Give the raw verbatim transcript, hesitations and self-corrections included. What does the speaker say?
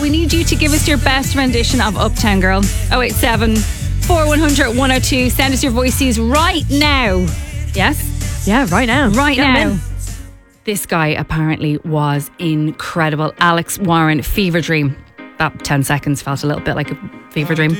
we need you to give us your best rendition of Uptown Girl. oh eight seven, four one zero zero, one zero two. Send us your voices right now. Yes? Yeah, right now. Right Get 'em now. in. This guy apparently was incredible. Alex Warren, Fever Dream. That ten seconds felt a little bit like a fever dream.